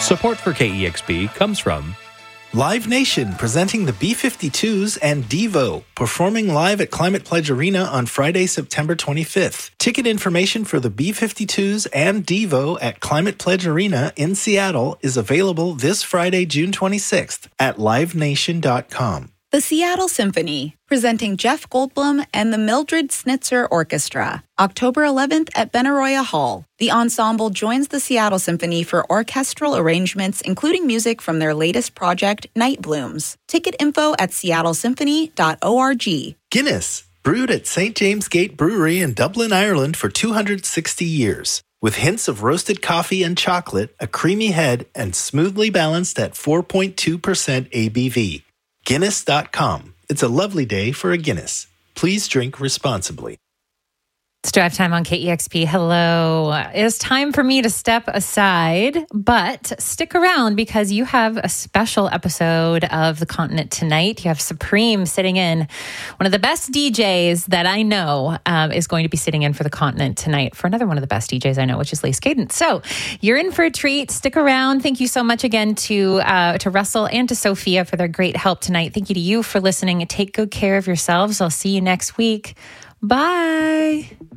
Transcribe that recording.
Support for KEXP comes from Live Nation presenting the B-52s and Devo, performing live at Climate Pledge Arena on Friday, September 25th. Ticket information for the B-52s and Devo at Climate Pledge Arena in Seattle is available this Friday, June 26th at livenation.com. The Seattle Symphony, presenting Jeff Goldblum and the Mildred Snitzer Orchestra, October 11th at Benaroya Hall. The ensemble joins the Seattle Symphony for orchestral arrangements, including music from their latest project, Night Blooms. Ticket info at seattlesymphony.org. Guinness, brewed at St. James Gate Brewery in Dublin, Ireland for 260 years. With hints of roasted coffee and chocolate, a creamy head, and smoothly balanced at 4.2% ABV. Guinness.com. It's a lovely day for a Guinness. Please drink responsibly. It's drive time on KEXP. Hello. It is time for me to step aside, but stick around because you have a special episode of The Continent tonight. You have Supreme sitting in. One of the best DJs that I know is going to be sitting in for The Continent tonight for another one of the best DJs I know, which is Lace Cadence. So you're in for a treat. Stick around. Thank you so much again to Russell and to Sophia for their great help tonight. Thank you to you for listening. Take good care of yourselves. I'll see you next week. Bye.